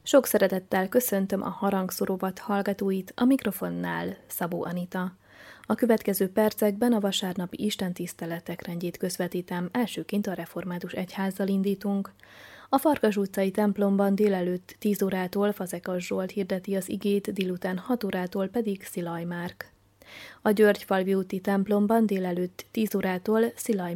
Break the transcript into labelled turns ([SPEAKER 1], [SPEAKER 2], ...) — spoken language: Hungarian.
[SPEAKER 1] Sok szeretettel köszöntöm a Harangszórovat hallgatóit, a mikrofonnál Szabó Anita. A következő percekben a vasárnapi istentiszteletek rendjét közvetítem, elsőként a Református Egyházzal indítunk. A Farkas utcai templomban délelőtt 10 órától Fazekas Zsolt hirdeti az igét, délután 6 órától pedig Szilaj Márk. A Györgyfalvi úti templomban délelőtt 10 órától Szilaj